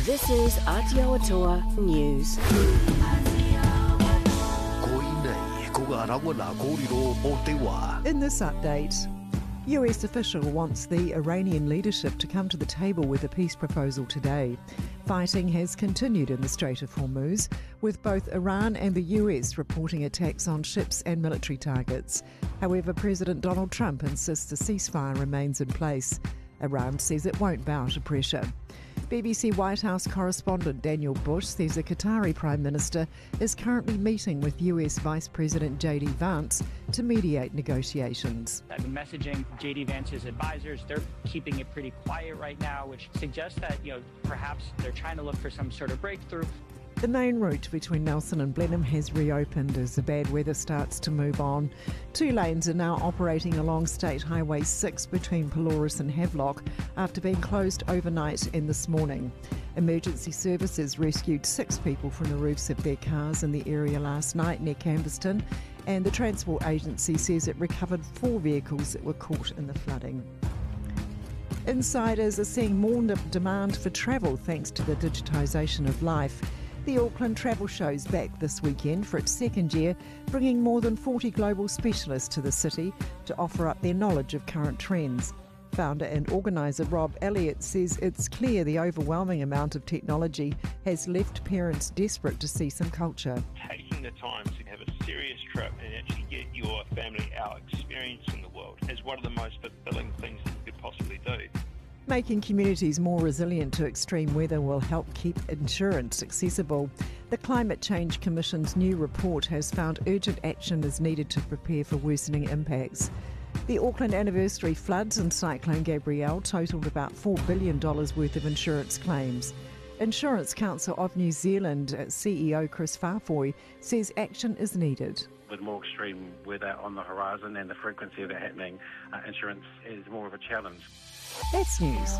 This is Aotearoa News. In this update, US official wants the Iranian leadership to come to the table with a peace proposal today. Fighting has continued in the Strait of Hormuz, with both Iran and the US reporting attacks on ships and military targets. However, President Donald Trump insists a ceasefire remains in place. Iran says it won't bow to pressure. BBC White House correspondent Daniel Bush says the Qatari Prime Minister is currently meeting with US Vice President J.D. Vance to mediate negotiations. I've been messaging J.D. Vance's advisors. They're keeping it pretty quiet right now, which suggests that, perhaps they're trying to look for some sort of breakthrough. The main route between Nelson and Blenheim has reopened as the bad weather starts to move on. 2 lanes are now operating along State Highway 6 between Pelorus and Havelock after being closed overnight and this morning. Emergency services rescued 6 people from the roofs of their cars in the area last night near Cambuston, and the Transport Agency says it recovered 4 vehicles that were caught in the flooding. Insiders are seeing more demand for travel thanks to the digitisation of life. The Auckland Travel Show's back this weekend for its second year, bringing more than 40 global specialists to the city to offer up their knowledge of current trends. Founder and organiser Rob Elliott says it's clear the overwhelming amount of technology has left parents desperate to see some culture. Taking the time to have a serious trip and actually get your family out experiencing the world is one of the most fulfilling things that you could possibly do. Making communities more resilient to extreme weather will help keep insurance accessible. The Climate Change Commission's new report has found urgent action is needed to prepare for worsening impacts. The Auckland anniversary floods and Cyclone Gabrielle totalled about $4 billion worth of insurance claims. Insurance Council of New Zealand CEO Chris Farfoy says action is needed. With more extreme weather on the horizon and the frequency of it happening, insurance is more of a challenge. That's news.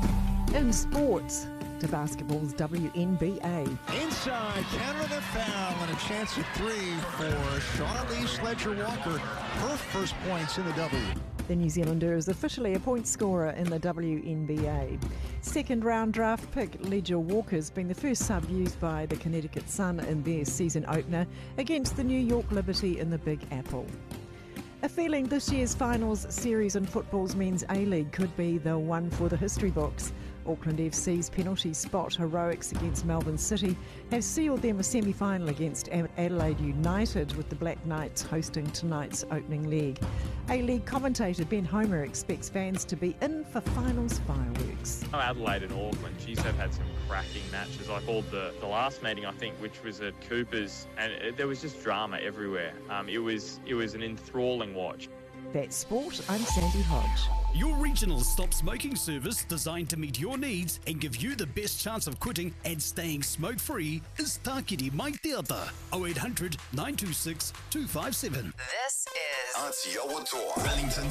In sports, to basketball's WNBA. Inside, counter the foul, and a chance at 3 for Charlize Fletcher-Walker. Her first points in the W. The New Zealander is officially a point scorer in the WNBA. Second round draft pick Ledger Walker has been the first sub used by the Connecticut Sun in their season opener against the New York Liberty in the Big Apple. A feeling this year's finals series in football's men's A-League could be the one for the history books. Auckland FC's penalty spot heroics against Melbourne City have sealed them a semi-final against Adelaide United, with the Black Knights hosting tonight's opening leg. A-League commentator Ben Homer expects fans to be in for finals fireworks. Adelaide and Auckland, have had some cracking matches. I called the last meeting, I think, which was at Cooper's, and there was just drama everywhere. It was an enthralling watch. That's sport. I'm Sandy Hodge. Your regional stop smoking service designed to meet your needs and give you the best chance of quitting and staying smoke-free is Tākiri Mai Teata, 0800 926 257. This is Aotearoa, Wellington